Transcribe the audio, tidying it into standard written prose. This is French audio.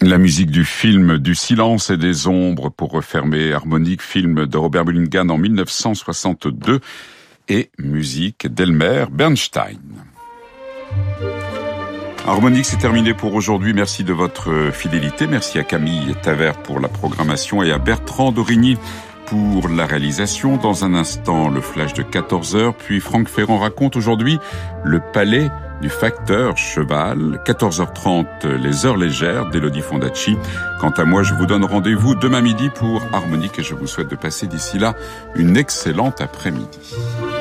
La musique du film Du silence et des ombres pour refermer Harmonique, film de Robert Mulligan en 1962 et musique d'Elmer Bernstein. Harmonique, c'est terminé pour aujourd'hui. Merci de votre fidélité. Merci à Camille Tavert pour la programmation et à Bertrand Dorigny pour la réalisation. Dans un instant, le flash de 14h, puis Franck Ferrand raconte aujourd'hui le palais du facteur cheval, 14h30, les heures légères d'Élodie Fondacci. Quant à moi, je vous donne rendez-vous demain midi pour Harmonique et je vous souhaite de passer d'ici là une excellente après-midi.